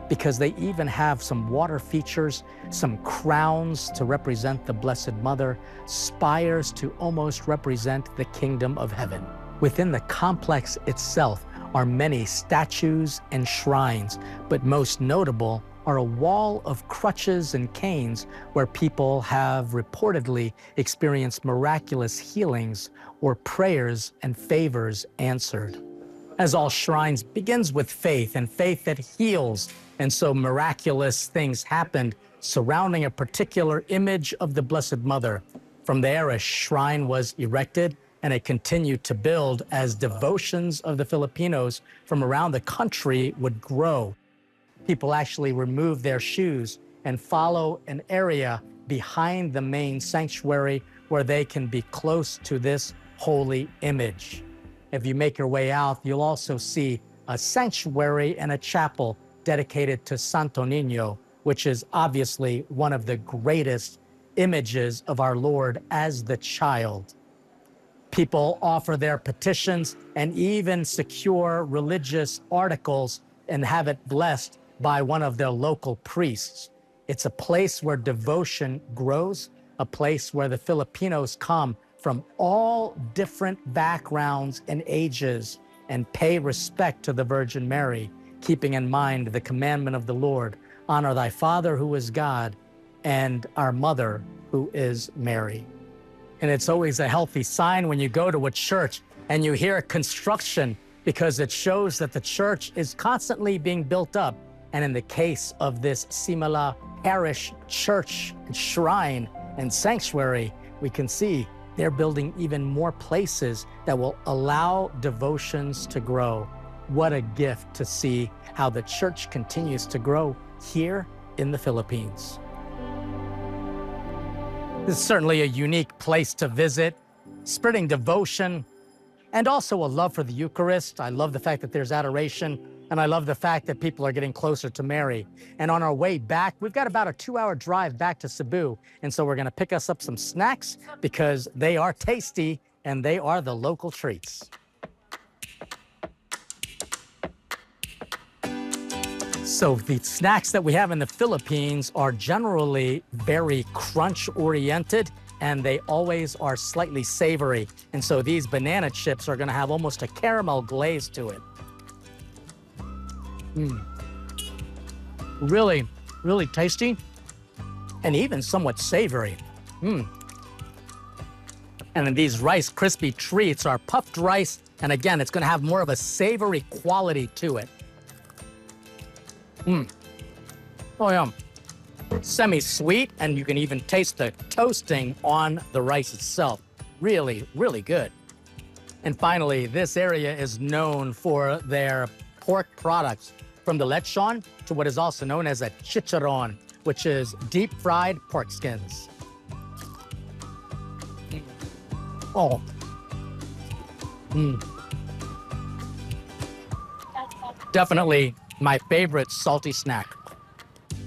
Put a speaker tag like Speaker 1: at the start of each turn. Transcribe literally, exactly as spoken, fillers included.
Speaker 1: because they even have some water features, some crowns to represent the Blessed Mother, spires to almost represent the kingdom of heaven. Within the complex itself are many statues and shrines, but most notable are a wall of crutches and canes where people have reportedly experienced miraculous healings or prayers and favors answered. As all shrines begins with faith, and faith that heals, and so miraculous things happened surrounding a particular image of the Blessed Mother. From there, a shrine was erected, and it continued to build as devotions of the Filipinos from around the country would grow. People actually remove their shoes and follow an area behind the main sanctuary where they can be close to this holy image. If you make your way out, you'll also see a sanctuary and a chapel dedicated to Santo Niño, which is obviously one of the greatest images of our Lord as the child. People offer their petitions and even secure religious articles and have it blessed by one of their local priests. It's a place where devotion grows, a place where the Filipinos come from all different backgrounds and ages and pay respect to the Virgin Mary, keeping in mind the commandment of the Lord, honor thy Father who is God, and our Mother who is Mary. And it's always a healthy sign when you go to a church and you hear construction, because it shows that the church is constantly being built up. And in the case of this Simala Parish Church, shrine, and sanctuary, we can see they're building even more places that will allow devotions to grow. What a gift to see how the church continues to grow here in the Philippines. This is certainly a unique place to visit, spreading devotion, and also a love for the Eucharist. I love the fact that there's adoration, and I love the fact that people are getting closer to Mary. And on our way back, we've got about a two-hour drive back to Cebu, and so we're gonna pick us up some snacks because they are tasty and they are the local treats. So the snacks that we have in the Philippines are generally very crunch-oriented, and they always are slightly savory. And so these banana chips are gonna have almost a caramel glaze to it. Mm. Really, really tasty, and even somewhat savory. Mm. And then these Rice Krispie treats are puffed rice, and again, it's gonna have more of a savory quality to it. Mm. Oh yeah, semi-sweet, and you can even taste the toasting on the rice itself. Really, really good. And finally, this area is known for their pork products, from the lechon to what is also known as a chicharron, which is deep-fried pork skins. Oh. Mm. Definitely my favorite salty snack.